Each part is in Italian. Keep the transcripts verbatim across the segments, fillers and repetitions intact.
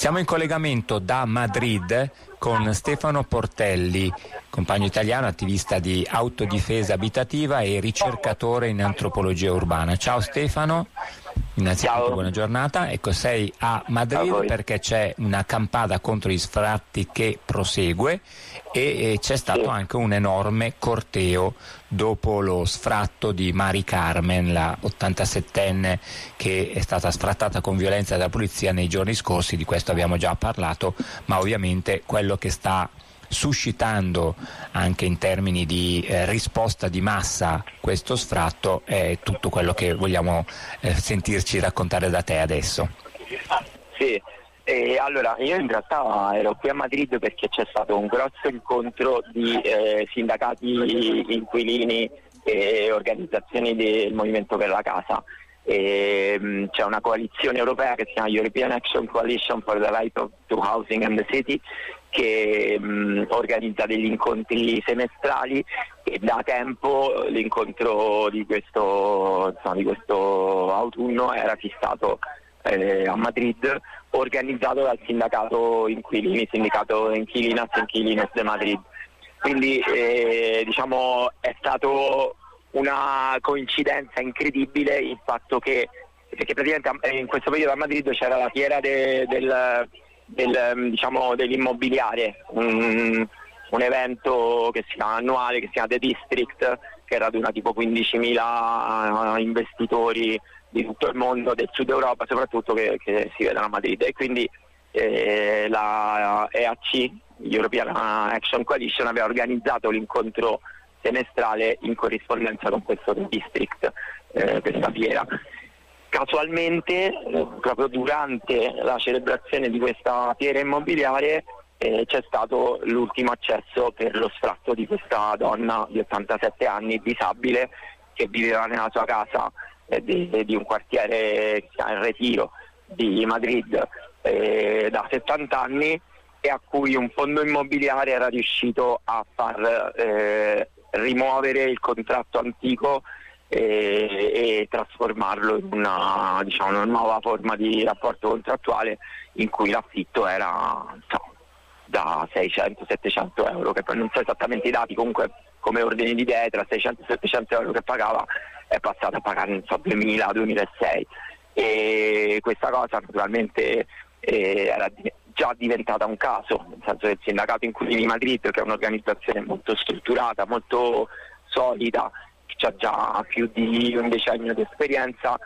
Siamo in collegamento da Madrid con Stefano Portelli, compagno italiano, attivista di autodifesa abitativa e ricercatore in antropologia urbana. Ciao Stefano, innanzitutto Ciao. Buona giornata. Ecco, sei a Madrid perché c'è una campata contro gli sfratti che prosegue e, e c'è stato sì. anche un enorme corteo dopo lo sfratto di Mari Carmen, la ottantasettenne che è stata sfrattata con violenza dalla polizia nei giorni scorsi. Di questo abbiamo già parlato, ma ovviamente quello che sta suscitando anche in termini di eh, risposta di massa questo sfratto è tutto quello che vogliamo eh, sentirci raccontare da te adesso. Sì, e allora io in realtà ero qui a Madrid perché c'è stato un grosso incontro di eh, sindacati, inquilini e organizzazioni del Movimento per la Casa. E, mh, c'è una coalizione europea che si chiama European Action Coalition for the Right of, to Housing and the City, che mh, organizza degli incontri semestrali, e da tempo l'incontro di questo, insomma, di questo autunno era fissato eh, a Madrid, organizzato dal sindacato Inquilini, sindacato Inquilinas Inquilinos de Madrid. Quindi eh, diciamo è stato una coincidenza incredibile il fatto che, perché praticamente in questo periodo a Madrid c'era la fiera de, del, del, diciamo, dell'immobiliare, un, un evento che si chiama annuale, che si chiama The District, che raduna tipo quindicimila investitori di tutto il mondo, del sud Europa soprattutto, che, che si vedono a Madrid. E quindi eh, la E A C, European Action Coalition, aveva organizzato l'incontro semestrale in corrispondenza con questo district, eh, questa fiera. Casualmente, eh, proprio durante la celebrazione di questa fiera immobiliare, eh, c'è stato l'ultimo accesso per lo sfratto di questa donna di ottantasette anni, disabile, che viveva nella sua casa eh, di, di un quartiere che si chiama Il Retiro di Madrid eh, da settanta anni, e a cui un fondo immobiliare era riuscito a far eh, rimuovere il contratto antico e, e trasformarlo in una, diciamo, una nuova forma di rapporto contrattuale in cui l'affitto era, insomma, da seicento settecento euro, che poi non so esattamente i dati, comunque come ordine di idee tra seicento settecento euro che pagava è passata a pagare, non so, duemila duemilasei, e questa cosa naturalmente eh, era già diventata un caso, nel senso che il sindacato Inquilini di Madrid, che è un'organizzazione molto strutturata, molto solida, che ha già più di un decennio di esperienza,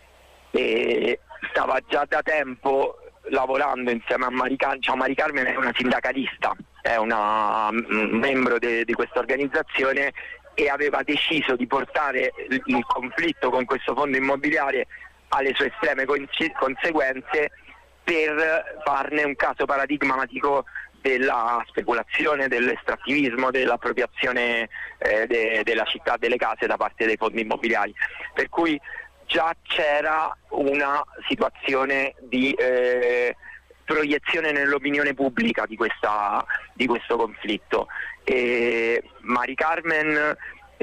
e stava già da tempo lavorando insieme a Mari Carmen. Cioè, Mari Carmen è una sindacalista, è una un membro de, di questa organizzazione, e aveva deciso di portare il, il conflitto con questo fondo immobiliare alle sue estreme conseguenze, per farne un caso paradigmatico della speculazione, dell'estrattivismo, dell'appropriazione eh, de, della città, delle case da parte dei fondi immobiliari. Per cui già c'era una situazione di eh, proiezione nell'opinione pubblica di, questa, di questo conflitto. E Mari Carmen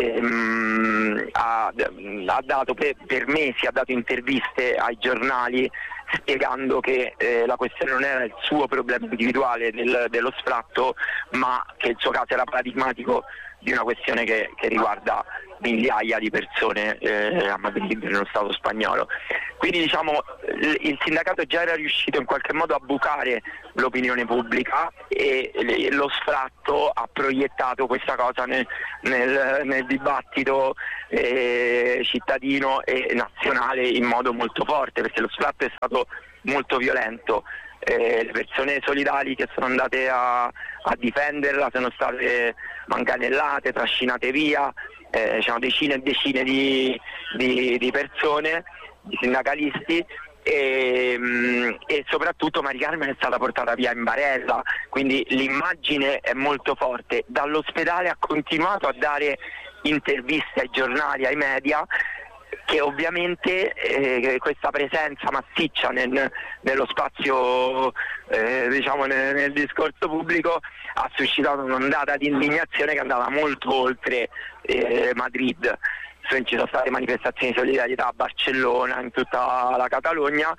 ehm, ha, ha dato per, per mesi, ha dato interviste ai giornali spiegando che eh, la questione non era il suo problema individuale del, dello sfratto, ma che il suo caso era paradigmatico di una questione che, che riguarda migliaia di persone eh, a Madrid, nello Stato spagnolo. Quindi diciamo il, il sindacato già era riuscito in qualche modo a bucare l'opinione pubblica, e le, lo sfratto ha proiettato questa cosa nel, nel, nel dibattito eh, cittadino e nazionale in modo molto forte, perché lo sfratto è stato molto violento. Eh, le persone solidali che sono andate a, a difenderla sono state manganellate, trascinate via, eh, c'erano decine e decine di, di, di persone, di sindacalisti, e, mh, e soprattutto Mari Carmen è stata portata via in barella, quindi l'immagine è molto forte. Dall'ospedale ha continuato a dare interviste ai giornali, ai media, che ovviamente eh, questa presenza massiccia nel, nello spazio, eh, diciamo nel, nel discorso pubblico, ha suscitato un'ondata di indignazione che andava molto oltre eh, Madrid. Ci sono state manifestazioni di solidarietà a Barcellona, in tutta la Catalogna,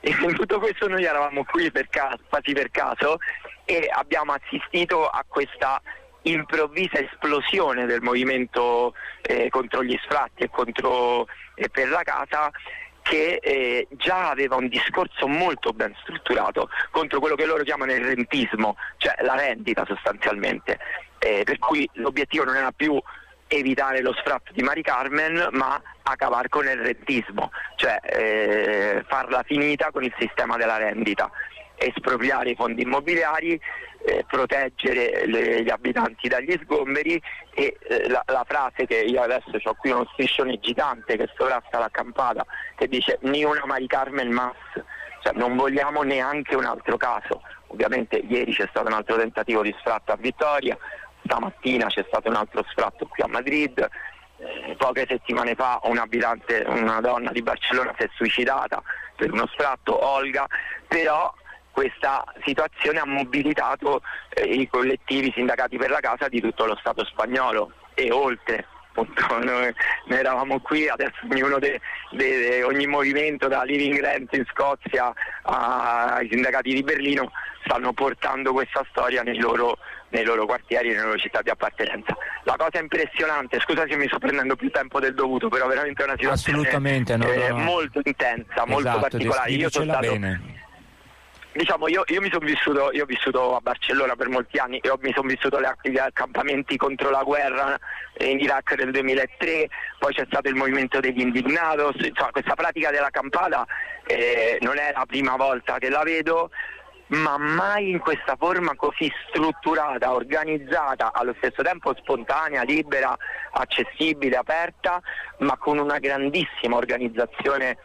in tutto questo noi eravamo qui per caso, quasi per caso, e abbiamo assistito a questa improvvisa esplosione del movimento eh, contro gli sfratti e contro e per la casa, che eh, già aveva un discorso molto ben strutturato contro quello che loro chiamano il rentismo, cioè la rendita sostanzialmente, eh, per cui l'obiettivo non era più evitare lo sfratto di Mari Carmen, ma acabar con il rentismo, cioè eh, farla finita con il sistema della rendita, espropriare i fondi immobiliari, eh, proteggere le, gli abitanti dagli sgomberi e eh, la, la frase che io adesso ho qui uno striscione gigante che sovrasta la campata che dice ni una Mari Carmen mas, cioè non vogliamo neanche un altro caso. Ovviamente ieri c'è stato un altro tentativo di sfratto a Vittoria, stamattina c'è stato un altro sfratto qui a Madrid, eh, poche settimane fa un abitante, una donna di Barcellona si è suicidata per uno sfratto, Olga, però questa situazione ha mobilitato eh, i collettivi sindacati per la casa di tutto lo Stato spagnolo e oltre. Appunto, noi, noi eravamo qui, adesso ognuno de, de, de, ogni movimento da Living Rent in Scozia ai sindacati di Berlino stanno portando questa storia nei loro, nei loro quartieri, nelle loro città di appartenenza. La cosa impressionante, scusa se mi sto prendendo più tempo del dovuto, però veramente è una situazione assolutamente, no, eh, no, no. molto intensa, esatto, molto particolare. Io sono stato bene. Diciamo, io, io mi sono vissuto, io ho vissuto a Barcellona per molti anni, io mi sono vissuto le, gli accampamenti contro la guerra in Iraq nel duemilatré, poi c'è stato il movimento degli indignados, insomma questa pratica dell'accampata eh, non è la prima volta che la vedo, ma mai in questa forma così strutturata, organizzata, allo stesso tempo spontanea, libera, accessibile, aperta, ma con una grandissima organizzazione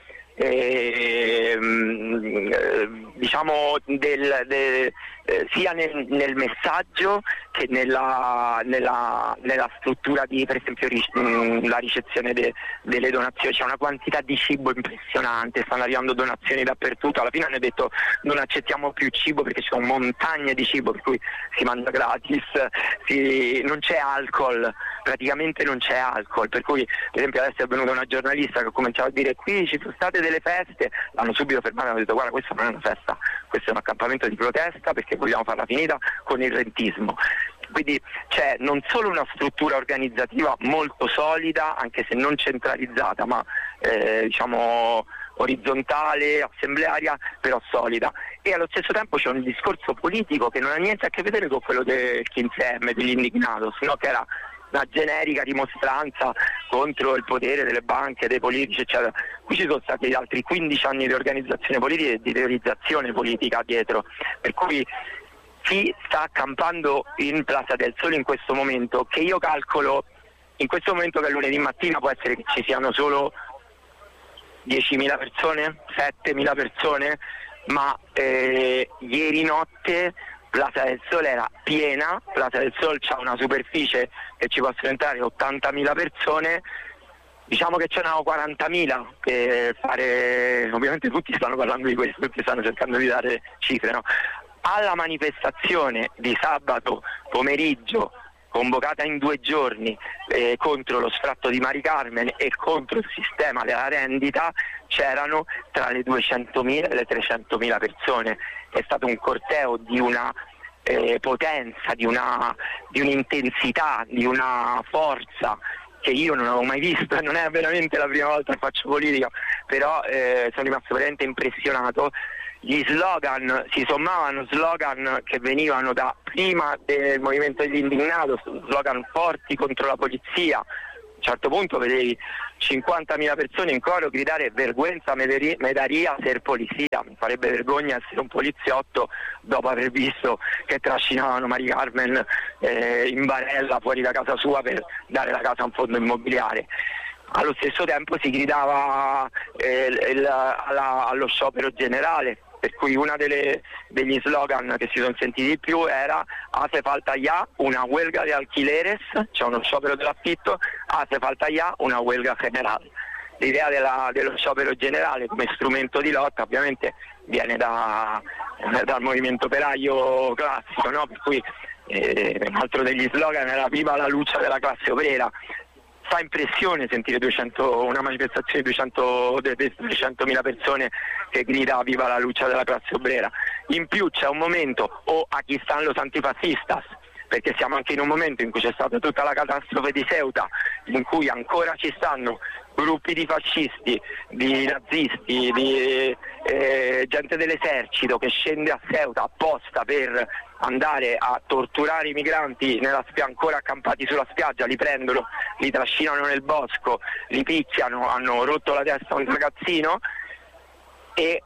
Eh, diciamo del, del, eh, sia nel, nel messaggio che nella, nella, nella struttura di, per esempio, ric- mh, la ricezione de, delle donazioni. C'è una quantità di cibo impressionante, stanno arrivando donazioni dappertutto, alla fine hanno detto non accettiamo più cibo perché ci sono montagne di cibo per cui si mangia gratis, si, non c'è alcol, praticamente non c'è alcol, per cui per esempio adesso è venuta una giornalista che ha cominciato a dire qui ci sono state delle feste, l'hanno subito fermato e hanno detto guarda questa non è una festa, questo è un accampamento di protesta perché vogliamo farla finita con il rentismo. Quindi c'è non solo una struttura organizzativa molto solida, anche se non centralizzata, ma eh, diciamo orizzontale, assemblearia, però solida, e allo stesso tempo c'è un discorso politico che non ha niente a che vedere con quello del quindici emme, degli indignados, no? Che era una generica dimostranza contro il potere delle banche, dei politici, eccetera. Qui ci sono stati altri quindici anni di organizzazione politica e di teorizzazione politica dietro, per cui chi sta accampando in Plaza del Sole in questo momento, che io calcolo in questo momento che lunedì mattina può essere che ci siano solo diecimila persone, settemila persone, ma eh, ieri notte Plaza del Sole era piena, Plaza del Sole c'ha una superficie che ci possono entrare ottantamila persone, diciamo che ce n'erano quarantamila per fare, ovviamente tutti stanno parlando di questo, tutti stanno cercando di dare cifre, no? Alla manifestazione di sabato pomeriggio convocata in due giorni eh, contro lo sfratto di Mari Carmen e contro il sistema della rendita c'erano tra le duecentomila e le trecentomila persone. È stato un corteo di una eh, potenza, di una di un'intensità, di una forza che io non avevo mai visto, e non è veramente la prima volta che faccio politica, però eh, sono rimasto veramente impressionato. Gli slogan, si sommavano slogan che venivano da prima del movimento degli indignados, slogan forti contro la polizia. A un certo punto vedevi cinquantamila persone in coro gridare vergüenza medaria ser polizia, mi farebbe vergogna essere un poliziotto dopo aver visto che trascinavano Mari Carmen eh, in barella fuori da casa sua per dare la casa a un fondo immobiliare. Allo stesso tempo si gridava eh, il, alla, allo sciopero generale, per cui una delle, degli slogan che si sono sentiti di più era hace falta ya una huelga de alquileres, cioè uno sciopero dell'affitto, hace falta ya una huelga generale. L'idea della, dello sciopero generale come strumento di lotta ovviamente viene da, dal movimento operaio classico, no? Per cui eh, un altro degli slogan era viva la luce della classe obrera. fa impressione sentire duecento, una manifestazione di duecentomila persone che grida viva la luce della classe obrera. In più c'è un momento, o aquí stanno los antifascistas, perché siamo anche in un momento in cui c'è stata tutta la catastrofe di Ceuta, in cui ancora ci stanno gruppi di fascisti, di nazisti, di eh, gente dell'esercito che scende a Ceuta apposta per andare a torturare i migranti nella spia- ancora accampati sulla spiaggia, li prendono, li trascinano nel bosco, li picchiano, hanno rotto la testa a un ragazzino e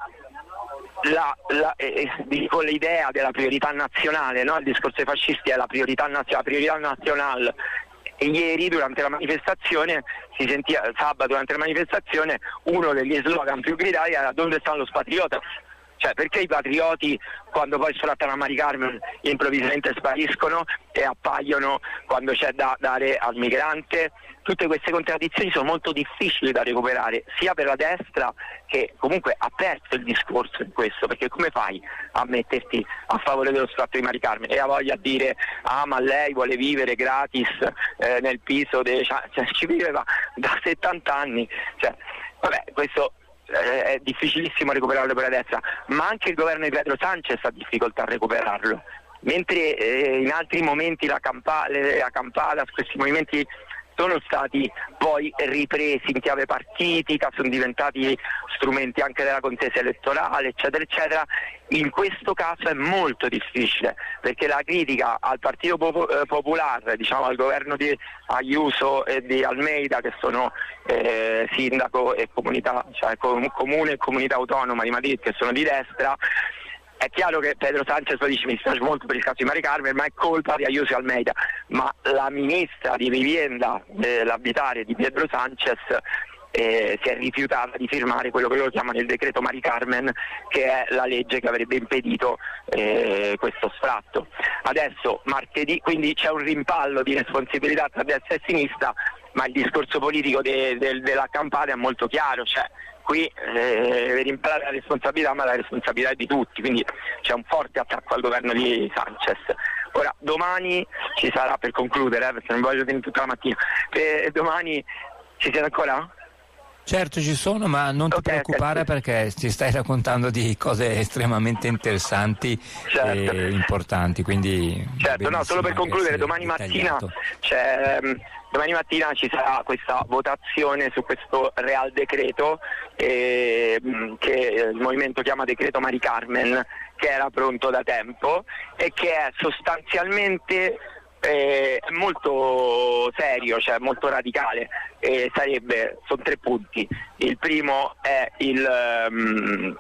La, la, eh, dico, l'idea della priorità nazionale, no? Il discorso dei fascisti è la priorità, nazio- la priorità nazionale. E ieri durante la manifestazione si sentiva, sabato durante la manifestazione, uno degli slogan più gridati era "dove stanno los patriotas?". Cioè, perché i patrioti quando poi sfrattano a Mari Carmen improvvisamente spariscono e appaiono quando c'è da dare al migrante? Tutte queste contraddizioni sono molto difficili da recuperare, sia per la destra, che comunque ha perso il discorso in questo, perché come fai a metterti a favore dello sfratto di Mari Carmen e a voglia di dire ah ma lei vuole vivere gratis eh, nel piso, de... cioè, ci viveva da settanta anni, cioè, vabbè, questo è difficilissimo recuperarlo per la destra, ma anche il governo di Pedro Sánchez ha difficoltà a recuperarlo, mentre eh, in altri momenti la, campa- la Campadas, questi movimenti sono stati poi ripresi in chiave partitica, sono diventati strumenti anche della contesa elettorale, eccetera eccetera. In questo caso è molto difficile, perché la critica al Partito Popolare, diciamo al governo di Ayuso e di Almeida, che sono eh, sindaco e comunità, cioè comune e comunità autonoma di Madrid, che sono di destra, è chiaro che Pedro Sánchez lo dice, mi spiace molto per il caso di Mari Carmen, ma è colpa di Ayuso e Almeida, ma la ministra di Vivienda dell'abitare di Pedro Sánchez eh, si è rifiutata di firmare quello che loro chiamano il decreto Mari Carmen, che è la legge che avrebbe impedito eh, questo sfratto. Adesso martedì, quindi c'è un rimpallo di responsabilità tra destra e sinistra, ma il discorso politico de, de, della campagna è molto chiaro, cioè qui eh, rimpallare la responsabilità, ma la responsabilità è di tutti, quindi c'è un forte attacco al governo di Sánchez. Ora, domani ci sarà, per concludere, eh, perché non voglio tenere tutta la mattina, eh, domani ci siete ancora? Certo ci sono, ma non ti okay, preoccupare okay. perché ci stai raccontando di cose estremamente interessanti certo. e importanti, quindi certo, no, solo per concludere, domani mattina c'è, domani mattina ci sarà questa votazione su questo Real Decreto eh, che il movimento chiama Decreto Mari Carmen, che era pronto da tempo e che è sostanzialmente Eh, è molto serio, cioè molto radicale, eh, sarebbe, sono tre punti. Il primo è il um,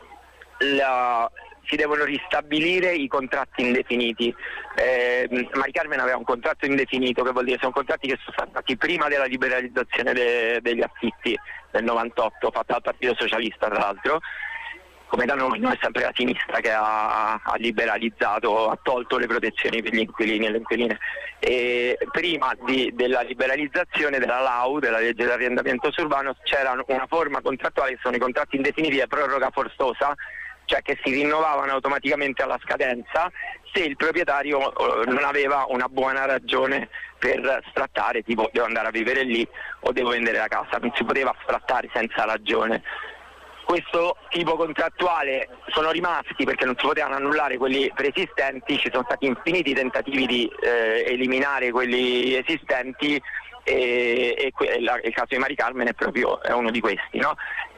la, si devono ristabilire i contratti indefiniti. eh, Mari Carmen aveva un contratto indefinito, che vuol dire sono contratti che sono stati fatti prima della liberalizzazione de, degli affitti del novantotto, fatta dal Partito Socialista tra l'altro. Come da noi, no, è sempre la sinistra che ha, ha liberalizzato, ha tolto le protezioni per gli inquilini e le inquiline. E prima di, della liberalizzazione della L A U, della legge dell'arrendamento urbano, c'era una forma contrattuale che sono i contratti indefiniti e proroga forzosa, cioè che si rinnovavano automaticamente alla scadenza se il proprietario eh, non aveva una buona ragione per sfrattare, tipo devo andare a vivere lì o devo vendere la casa, non si poteva sfrattare senza ragione. Questo tipo contrattuale sono rimasti perché non si potevano annullare quelli preesistenti, ci sono stati infiniti tentativi di eh, eliminare quelli esistenti e, e que- la, il caso di Mari Carmen è proprio è uno di questi, no?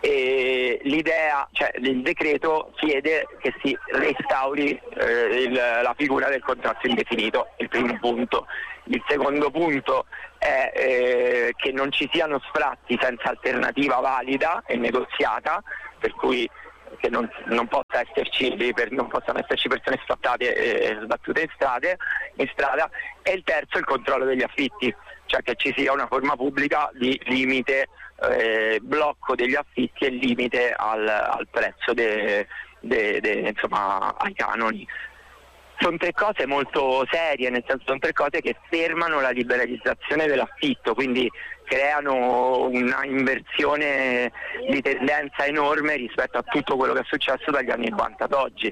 E l'idea, cioè il decreto chiede che si restauri eh, il, la figura del contratto indefinito, il primo punto. Il secondo punto è eh, che non ci siano sfratti senza alternativa valida e negoziata, per cui che non, non possa esserci per, non possano esserci persone sfrattate e sbattute in, strade, in strada. E il terzo è il controllo degli affitti, cioè che ci sia una forma pubblica di limite, eh, blocco degli affitti e limite al, al prezzo de, de, de, insomma ai canoni. Sono tre cose molto serie, nel senso sono tre cose che fermano la liberalizzazione dell'affitto, quindi creano una inversione di tendenza enorme rispetto a tutto quello che è successo dagli anni novanta ad oggi.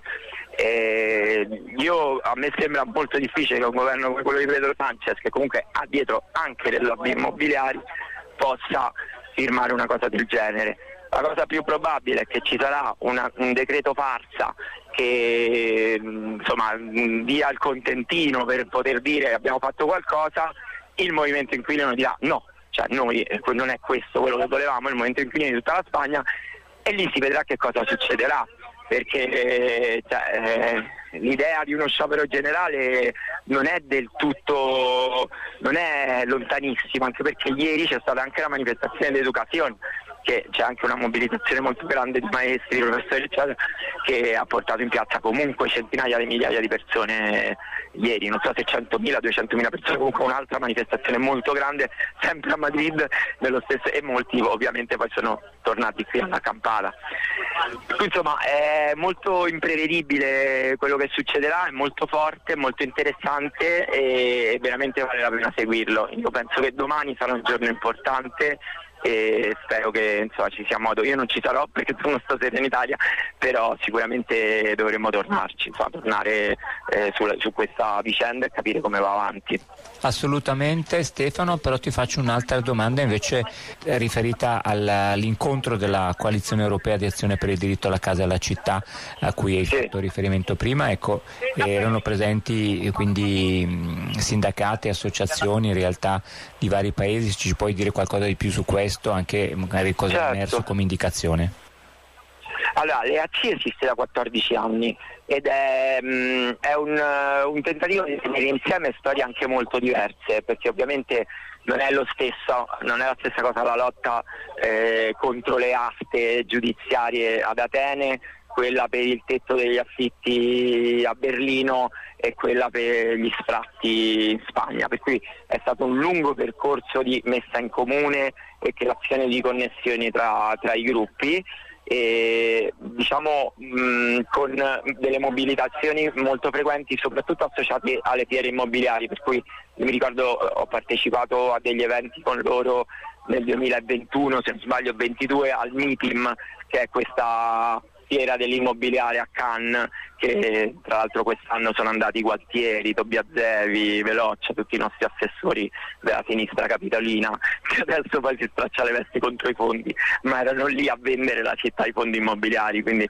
E io, a me sembra molto difficile che un governo come quello di Pedro Sánchez, che comunque ha dietro anche delle lobby immobiliari, possa firmare una cosa del genere. La cosa più probabile è che ci sarà una, un decreto farsa che insomma dia il contentino per poter dire abbiamo fatto qualcosa, il movimento inquilino dirà no, cioè noi non è questo quello che volevamo, il movimento inquilino di tutta la Spagna, e lì si vedrà che cosa succederà, perché cioè, l'idea di uno sciopero generale non è del tutto, non è lontanissima, anche perché ieri c'è stata anche la manifestazione d'educazione, che c'è anche una mobilitazione molto grande di maestri, professori eccetera, che ha portato in piazza comunque centinaia di migliaia di persone ieri, non so se centomila, duecentomila persone, comunque un'altra manifestazione molto grande sempre a Madrid nello stesso, e molti ovviamente poi sono tornati qui alla campata. Insomma è molto imprevedibile quello che succederà, è molto forte, molto interessante e veramente vale la pena seguirlo. Io penso che domani sarà un giorno importante e spero che insomma ci sia modo, io non ci sarò perché sono stasera in Italia, però sicuramente dovremmo tornarci, insomma, tornare eh, su, su questa vicenda e capire come va avanti. Assolutamente Stefano, però ti faccio un'altra domanda invece eh, riferita all'incontro della Coalizione Europea di Azione per il Diritto alla Casa e alla Città a cui hai sì. fatto riferimento prima. Ecco, erano presenti quindi mh, sindacati, associazioni, in realtà di vari paesi, ci puoi dire qualcosa di più su questo, anche magari cosa certo. è emerso come indicazione? Allora, l'E A C esiste da quattordici anni ed è, mh, è un, un tentativo di tenere insieme storie anche molto diverse, perché ovviamente non è lo stesso, non è la stessa cosa la lotta eh, contro le aste giudiziarie ad Atene, quella per il tetto degli affitti a Berlino e quella per gli sfratti in Spagna, per cui è stato un lungo percorso di messa in comune e creazione di connessioni tra, tra i gruppi, e diciamo mh, con delle mobilitazioni molto frequenti, soprattutto associate alle fiere immobiliari, per cui mi ricordo ho partecipato a degli eventi con loro nel duemilaventuno, se non sbaglio ventidue, al MIPIM, che è questa fiera dell'immobiliare a Cannes, che tra l'altro quest'anno sono andati Gualtieri, Tobiasevi, Veloccia, tutti i nostri assessori della sinistra capitolina, che adesso poi si straccia le vesti contro i fondi, ma erano lì a vendere la città ai fondi immobiliari, quindi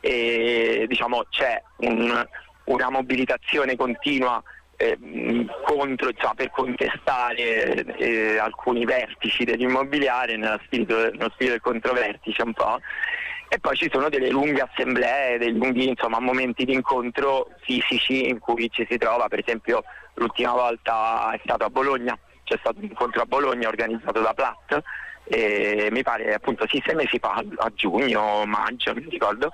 eh, diciamo c'è un, una mobilitazione continua eh, contro, insomma, per contestare eh, alcuni vertici dell'immobiliare nello spirito, nello spirito del controvertice un po'. E poi ci sono delle lunghe assemblee, dei lunghi insomma, momenti di incontro fisici in cui ci si trova. Per esempio l'ultima volta è stato a Bologna, c'è stato un incontro a Bologna organizzato da Platt, e mi pare appunto sì, sei mesi fa, a giugno, maggio, non mi ricordo,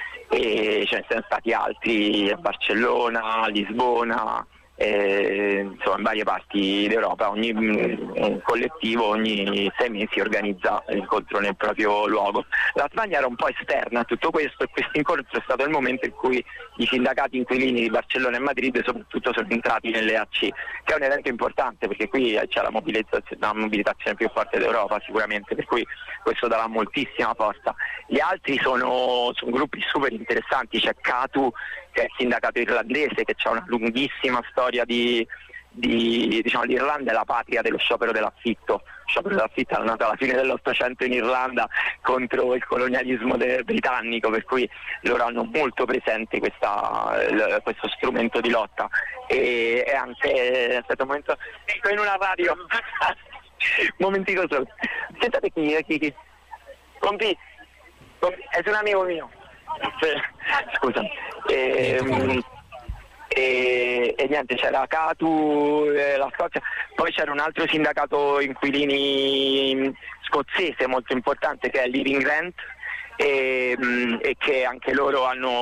e ce ne sono stati altri a Barcellona, a Lisbona, eh, insomma in varie parti d'Europa. Ogni un collettivo ogni sei mesi organizza l'incontro nel proprio luogo. La Spagna era un po' esterna a tutto questo, e questo incontro è stato il momento in cui i sindacati inquilini di Barcellona e Madrid soprattutto sono entrati nell'E A C, che è un evento importante perché qui c'è la mobilitazione, la mobilitazione più forte d'Europa sicuramente, per cui questo darà moltissima forza. Gli altri sono, sono gruppi super interessanti, c'è CATU, che è il sindacato irlandese, che ha una lunghissima storia di, di diciamo l'Irlanda è la patria dello sciopero dell'affitto. Il sciopero dell'affitto è nato alla fine dell'Ottocento in Irlanda contro il colonialismo de- britannico, per cui loro hanno molto presente questa, l- questo strumento di lotta. E, e anche aspetta un momento, sto in una radio un momentino solo, aspettate chi, chi, chi. Compi, compi, è un amico mio. Scusa, e, e, e niente, c'era Catu, eh, la Scozia, poi c'era un altro sindacato inquilini scozzese molto importante che è Living Rent, e, e che anche loro hanno